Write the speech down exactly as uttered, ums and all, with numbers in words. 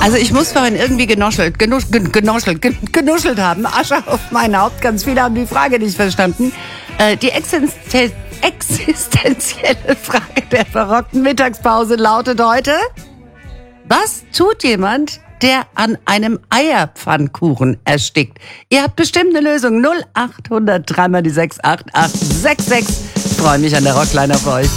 Also ich muss vorhin irgendwie genoschelt, genusch, gen- genoschelt, gen- genuschelt haben. Asche auf mein Haupt. Ganz viele haben die Frage nicht verstanden. Äh, die Existenz- existenzielle Frage der verrockten Mittagspause lautet heute: Was tut jemand, der an einem Eierpfannkuchen erstickt? Ihr habt bestimmt eine Lösung. null acht hundert drei mal die sechs acht acht sechs sechs. Ich freue mich an der Rockline auf euch.